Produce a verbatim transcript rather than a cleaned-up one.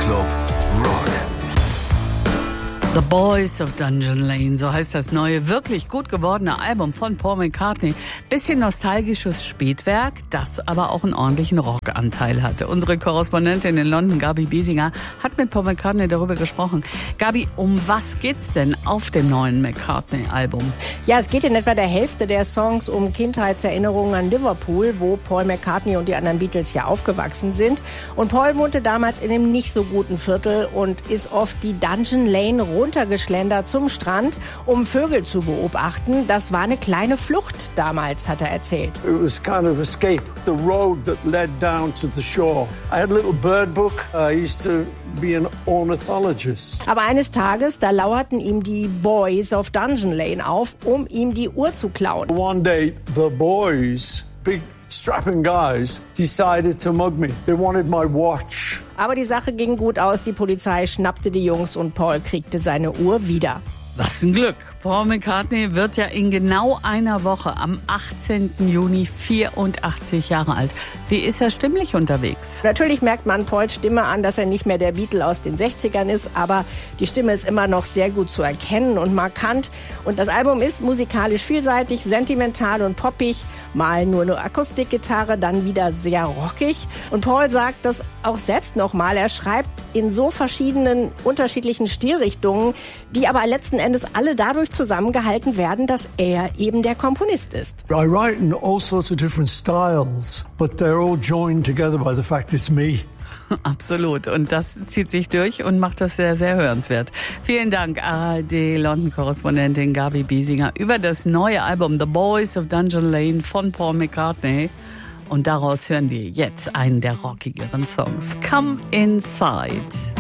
Club Rock. The Boys of Dungeon Lane, so heißt das neue, wirklich gut gewordene Album von Paul McCartney. Bisschen nostalgisches Spätwerk, das aber auch einen ordentlichen Rockanteil hatte. Unsere Korrespondentin in London, Gabi Biesinger, hat mit Paul McCartney darüber gesprochen. Gabi, um was geht's denn auf dem neuen McCartney-Album? Ja, es geht in etwa der Hälfte der Songs um Kindheitserinnerungen an Liverpool, wo Paul McCartney und die anderen Beatles ja aufgewachsen sind. Und Paul wohnte damals in einem nicht so guten Viertel und ist oft die Dungeon Lane runtergeschlendert zum Strand, um Vögel zu beobachten. Das war eine kleine Flucht damals, hat er erzählt. It was kind of escape, the road that led down to the shore. I had a little bird book. I used to be an ornithologist. Aber eines Tages, da lauerten ihm die Boys of Dungeon Lane auf, um ihm die Uhr zu klauen. One day, the boys, big strapping guys, decided to mug me. They wanted my watch. Aber die Sache ging gut aus. Die Polizei schnappte die Jungs und Paul kriegte seine Uhr wieder. Was ein Glück. Paul McCartney wird ja in genau einer Woche am achtzehnten Juni vierundachtzig Jahre alt. Wie ist er stimmlich unterwegs? Natürlich merkt man Pauls Stimme an, dass er nicht mehr der Beatle aus den sechzigern ist, aber die Stimme ist immer noch sehr gut zu erkennen und markant. Und das Album ist musikalisch vielseitig, sentimental und poppig. Mal nur eine Akustikgitarre, dann wieder sehr rockig. Und Paul sagt das auch selbst nochmal. Er schreibt in so verschiedenen, unterschiedlichen Stilrichtungen, die aber letzten Endes alle dadurch zusammengehalten werden, dass er eben der Komponist ist. I write in all sorts of different styles, but they're all joined together by the fact it's me. Absolut. Und das zieht sich durch und macht das sehr, sehr hörenswert. Vielen Dank, A R D-London-Korrespondentin Gabi Biesinger, über das neue Album The Boys of Dungeon Lane von Paul McCartney. Und daraus hören wir jetzt einen der rockigeren Songs. Come Inside.